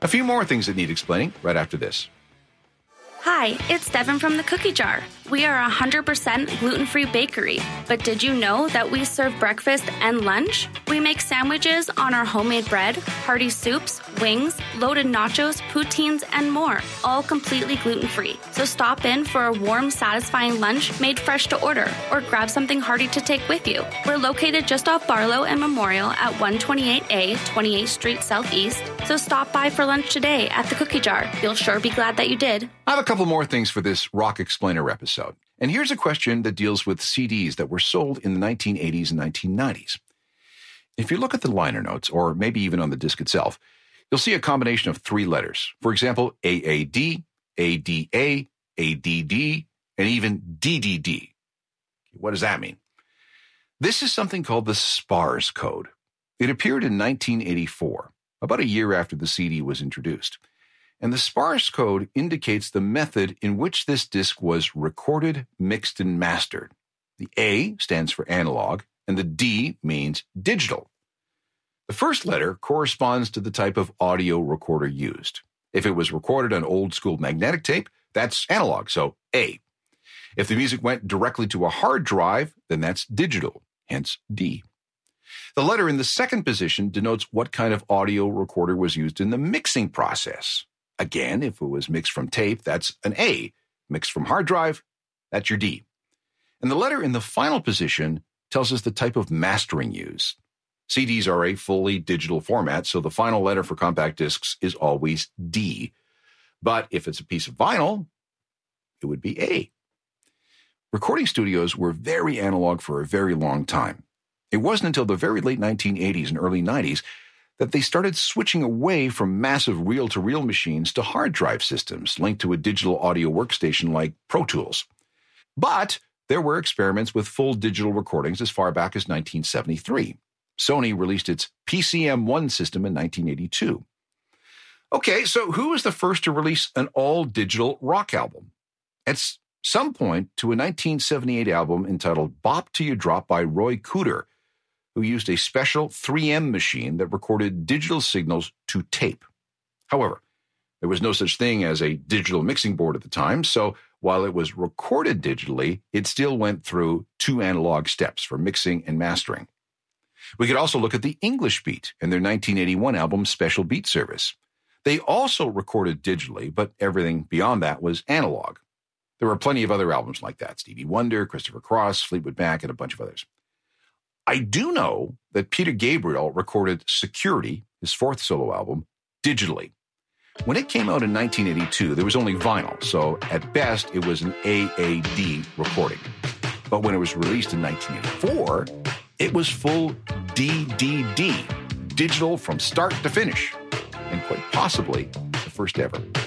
A few more things that need explaining right after this. Hi, it's Devin from the Cookie Jar. We are a 100% gluten-free bakery, but did you know that we serve breakfast and lunch? We make sandwiches on our homemade bread, hearty soups, wings, loaded nachos, poutines, and more, all completely gluten-free. So stop in for a warm, satisfying lunch made fresh to order, or grab something hearty to take with you. We're located just off Barlow and Memorial at 128A, 28th Street Southeast, so stop by for lunch today at the Cookie Jar. You'll sure be glad that you did. I have a couple more things for this Rock Explainer episode. And here's a question that deals with CDs that were sold in the 1980s and 1990s. If you look at the liner notes, or maybe even on the disc itself, you'll see a combination of three letters. For example, AAD, ADA, ADD, and even DDD. What does that mean? This is something called the SPARS code. It appeared in 1984, about a year after the CD was introduced. And the SPARS code indicates the method in which this disc was recorded, mixed, and mastered. The A stands for analog, and the D means digital. The first letter corresponds to the type of audio recorder used. If it was recorded on old-school magnetic tape, that's analog, so A. If the music went directly to a hard drive, then that's digital, hence D. The letter in the second position denotes what kind of audio recorder was used in the mixing process. Again, if it was mixed from tape, that's an A. Mixed from hard drive, that's your D. And the letter in the final position tells us the type of mastering used. CDs are a fully digital format, so the final letter for compact discs is always D. But if it's a piece of vinyl, it would be A. Recording studios were very analog for a very long time. It wasn't until the very late 1980s and early 90s that they started switching away from massive reel-to-reel machines to hard drive systems linked to a digital audio workstation like Pro Tools. But there were experiments with full digital recordings as far back as 1973. Sony released its PCM-1 system in 1982. Okay, so who was the first to release an all-digital rock album? At some point to a 1978 album entitled Bop Till You Drop by Roy Cooder, who used a special 3M machine that recorded digital signals to tape. However, there was no such thing as a digital mixing board at the time, so while it was recorded digitally, it still went through two analog steps for mixing and mastering. We could also look at the English Beat and their 1981 album Special Beat Service. They also recorded digitally, but everything beyond that was analog. There were plenty of other albums like that: Stevie Wonder, Christopher Cross, Fleetwood Mac, and a bunch of others. I do know that Peter Gabriel recorded Security, his fourth solo album, digitally. When it came out in 1982, there was only vinyl, so at best it was an AAD recording. But when it was released in 1984, it was full DDD, digital from start to finish, and quite possibly the first ever.